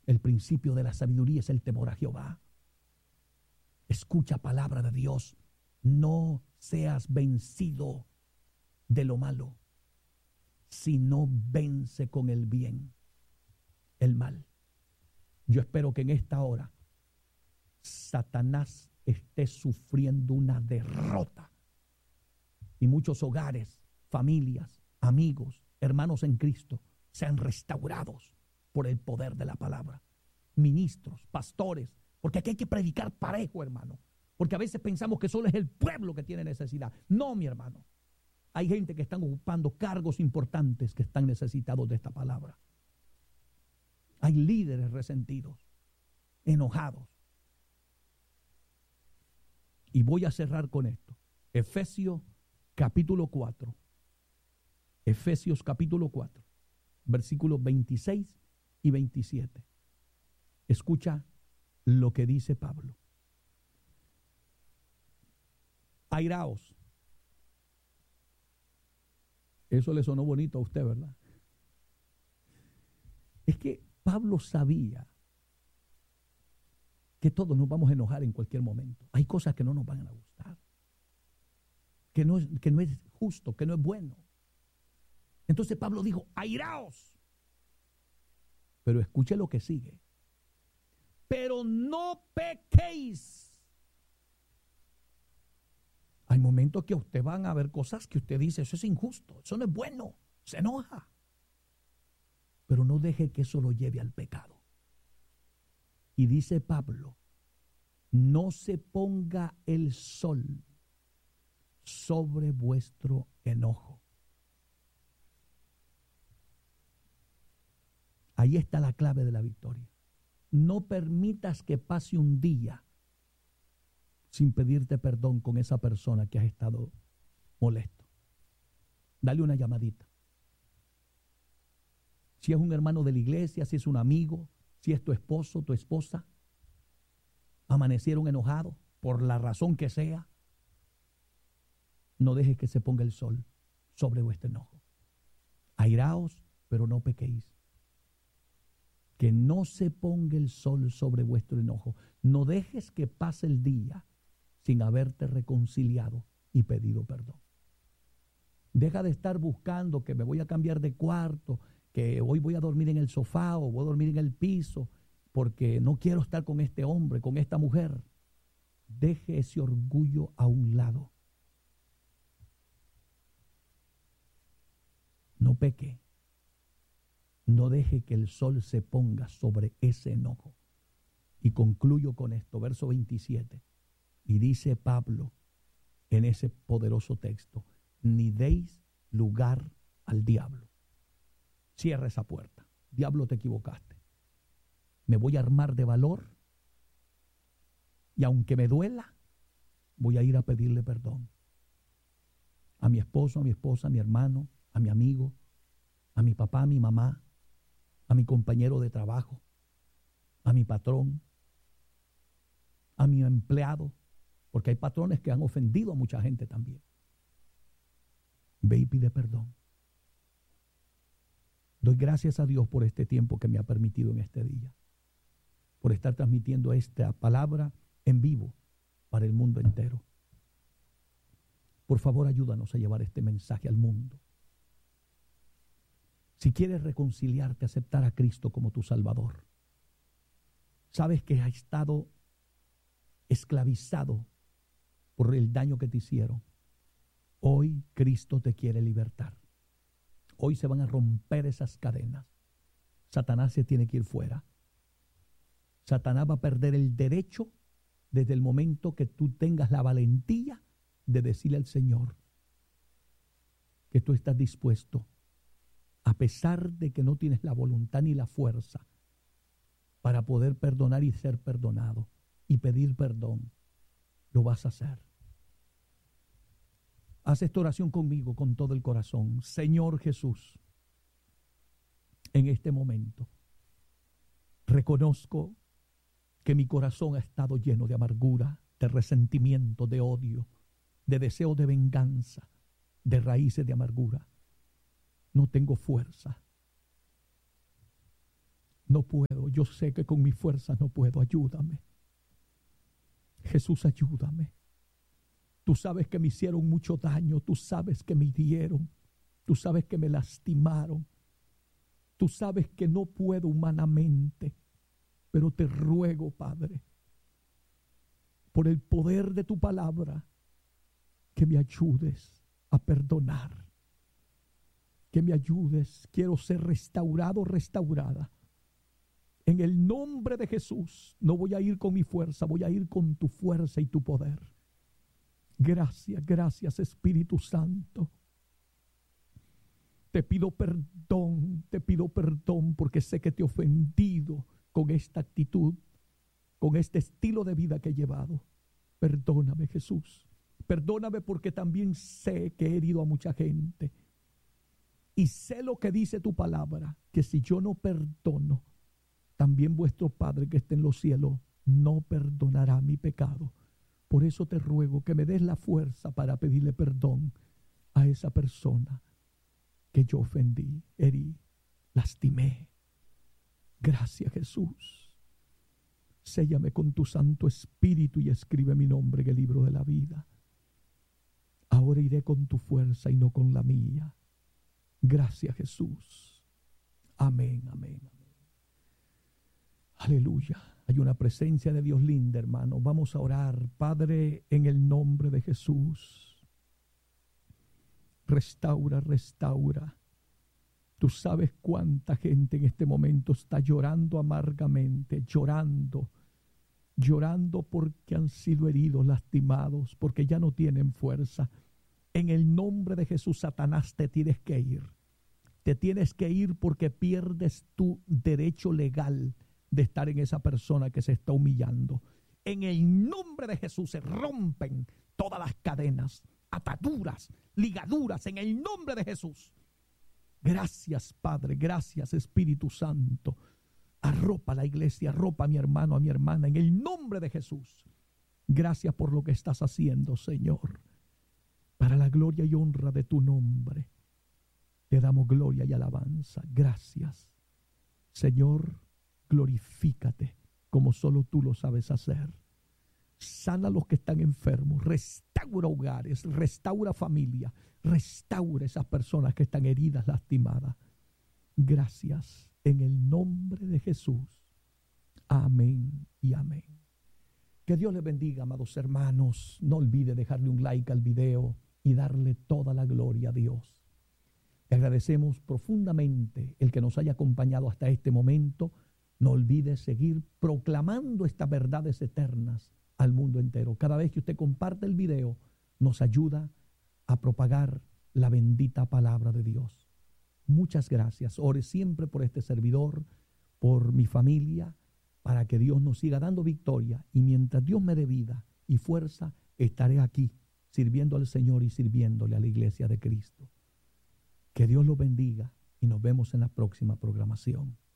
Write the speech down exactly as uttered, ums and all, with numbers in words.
El principio de la sabiduría es el temor a Jehová. Escucha palabra de Dios. No seas vencido de lo malo, sino vence con el bien el mal. Yo espero que en esta hora Satanás esté sufriendo una derrota y muchos hogares, familias, amigos, hermanos en Cristo sean restaurados por el poder de la palabra. Ministros, pastores, porque aquí hay que predicar parejo, hermano. Porque a veces pensamos que solo es el pueblo que tiene necesidad. No, mi hermano. Hay gente que están ocupando cargos importantes que están necesitados de esta palabra. Hay líderes resentidos, enojados. Y voy a cerrar con esto. Efesios capítulo cuatro. Efesios capítulo cuatro, versículos veintiséis y veintisiete. Escucha lo que dice Pablo. Airaos. Eso le sonó bonito a usted, ¿verdad? Es que Pablo sabía que todos nos vamos a enojar en cualquier momento. Hay cosas que no nos van a gustar, que no es, que no es justo, que no es bueno. Entonces Pablo dijo, airaos. Pero escuche lo que sigue. Pero no pequéis. Hay momentos que usted van a ver cosas que usted dice, eso es injusto, eso no es bueno, se enoja. Pero no deje que eso lo lleve al pecado. Y dice Pablo, no se ponga el sol sobre vuestro enojo. Ahí está la clave de la victoria. No permitas que pase un día sin pedirte perdón con esa persona que has estado molesto. Dale una llamadita. Si es un hermano de la iglesia, si es un amigo, si es tu esposo, tu esposa, amanecieron enojados por la razón que sea, no dejes que se ponga el sol sobre vuestro enojo. Airaos, pero no pequéis. Que no se ponga el sol sobre vuestro enojo. No dejes que pase el día sin haberte reconciliado y pedido perdón. Deja de estar buscando que me voy a cambiar de cuarto, que hoy voy a dormir en el sofá o voy a dormir en el piso, porque no quiero estar con este hombre, con esta mujer. Deje ese orgullo a un lado. No peque. No deje que el sol se ponga sobre ese enojo. Y concluyo con esto, verso veintisiete. Y dice Pablo en ese poderoso texto, ni deis lugar al diablo. Cierra esa puerta. Diablo, te equivocaste. Me voy a armar de valor y aunque me duela, voy a ir a pedirle perdón. A mi esposo, a mi esposa, a mi hermano, a mi amigo, a mi papá, a mi mamá, a mi compañero de trabajo, a mi patrón, a mi empleado, porque hay patrones que han ofendido a mucha gente también. Ve y pide perdón. Doy gracias a Dios por este tiempo que me ha permitido en este día, por estar transmitiendo esta palabra en vivo para el mundo entero. Por favor, ayúdanos a llevar este mensaje al mundo. Si quieres reconciliarte, aceptar a Cristo como tu Salvador, sabes que has estado esclavizado por el daño que te hicieron. Hoy Cristo te quiere libertar. Hoy se van a romper esas cadenas. Satanás se tiene que ir fuera. Satanás va a perder el derecho desde el momento que tú tengas la valentía de decirle al Señor que tú estás dispuesto, a pesar de que no tienes la voluntad ni la fuerza para poder perdonar y ser perdonado y pedir perdón, lo vas a hacer. Haz esta oración conmigo con todo el corazón. Señor Jesús, en este momento reconozco que mi corazón ha estado lleno de amargura, de resentimiento, de odio, de deseo de venganza, de raíces de amargura. No tengo fuerza. No puedo, yo sé que con mis fuerzas no puedo, ayúdame. Jesús, ayúdame. Tú sabes que me hicieron mucho daño, tú sabes que me hirieron, tú sabes que me lastimaron, tú sabes que no puedo humanamente, pero te ruego, Padre, por el poder de tu palabra, que me ayudes a perdonar, que me ayudes, quiero ser restaurado, restaurada. En el nombre de Jesús, no voy a ir con mi fuerza, voy a ir con tu fuerza y tu poder. Gracias, gracias Espíritu Santo. Te pido perdón, te pido perdón porque sé que te he ofendido con esta actitud, con este estilo de vida que he llevado. Perdóname, Jesús. Perdóname porque también sé que he herido a mucha gente. Y sé lo que dice tu palabra, que si yo no perdono, también vuestro Padre que está en los cielos no perdonará mi pecado. Por eso te ruego que me des la fuerza para pedirle perdón a esa persona que yo ofendí, herí, lastimé. Gracias, Jesús. Séllame con tu Santo Espíritu y escribe mi nombre en el libro de la vida. Ahora iré con tu fuerza y no con la mía. Gracias, Jesús. Amén, amén, amén. Aleluya. Hay una presencia de Dios linda, hermano. Vamos a orar. Padre, en el nombre de Jesús. Restaura, restaura. Tú sabes cuánta gente en este momento está llorando amargamente, llorando, llorando porque han sido heridos, lastimados, porque ya no tienen fuerza. En el nombre de Jesús, Satanás, te tienes que ir. Te tienes que ir porque pierdes tu derecho legal de estar en esa persona que se está humillando. En el nombre de Jesús se rompen todas las cadenas, ataduras, ligaduras, en el nombre de Jesús. Gracias, Padre, gracias, Espíritu Santo. Arropa a la iglesia, arropa a mi hermano, a mi hermana, en el nombre de Jesús. Gracias por lo que estás haciendo, Señor. Para la gloria y honra de tu nombre, te damos gloria y alabanza. Gracias, Señor. Glorifícate como solo tú lo sabes hacer. Sana a los que están enfermos, restaura hogares, restaura familia, restaura esas personas que están heridas, lastimadas. Gracias en el nombre de Jesús. Amén y amén. Que Dios les bendiga, amados hermanos. No olvide dejarle un like al video y darle toda la gloria a Dios. Le agradecemos profundamente el que nos haya acompañado hasta este momento. No olvide seguir proclamando estas verdades eternas al mundo entero. Cada vez que usted comparte el video, nos ayuda a propagar la bendita palabra de Dios. Muchas gracias. Ore siempre por este servidor, por mi familia, para que Dios nos siga dando victoria. Y mientras Dios me dé vida y fuerza, estaré aquí sirviendo al Señor y sirviéndole a la iglesia de Cristo. Que Dios los bendiga y nos vemos en la próxima programación.